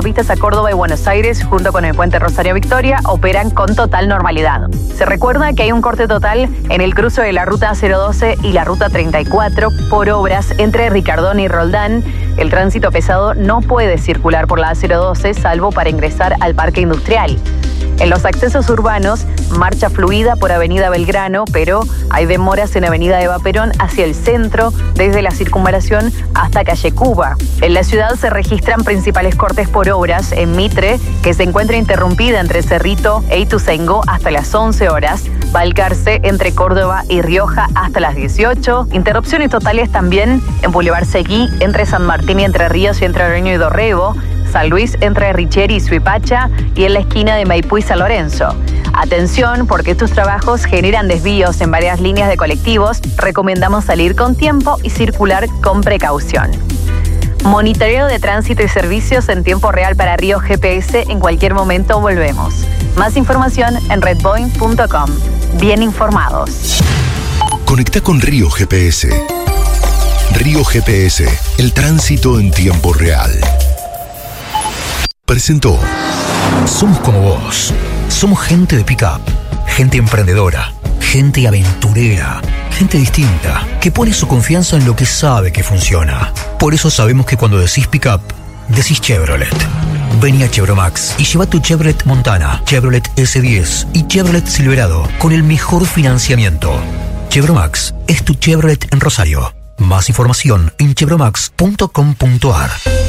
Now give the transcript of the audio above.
autopistas a Córdoba y Buenos Aires, junto con el puente Rosario Victoria, operan con total normalidad. Se recuerda que hay un corte total en el cruce de la ruta 012 y la ruta 34 por obras entre Ricardón y Roldán. El tránsito pesado no puede circular por la 012 salvo para ingresar al parque industrial. En los accesos urbanos, marcha fluida por Avenida Belgrano, pero hay demoras en Avenida Eva Perón hacia el centro, desde la circunvalación hasta Calle Cuba. En la ciudad se registran principales cortes por obras en Mitre, que se encuentra interrumpida entre Cerrito e Ituzaingó hasta las 11 horas, Balcarce entre Córdoba y Rioja hasta las 18, interrupciones totales también en Boulevard Seguí entre San Martín y Entre Ríos y entre Reño y Dorrego, San Luis entre Richeri y Suipacha y en la esquina de Maipú y San Lorenzo. Atención, porque estos trabajos generan desvíos en varias líneas de colectivos. Recomendamos salir con tiempo y circular con precaución. Monitoreo de tránsito y servicios en tiempo real para Río GPS. En cualquier momento volvemos. Más información en redboeing.com. Bien informados. Conecta con Río GPS. Río GPS, el tránsito en tiempo real. Presentó. Somos como vos. Somos gente de pick-up, gente emprendedora, gente aventurera, gente distinta, que pone su confianza en lo que sabe que funciona. Por eso sabemos que cuando decís pick-up, decís Chevrolet. Vení a Chevromax y lleva tu Chevrolet Montana, Chevrolet S10 y Chevrolet Silverado con el mejor financiamiento. Chevromax es tu Chevrolet en Rosario. Más información en chevromax.com.ar.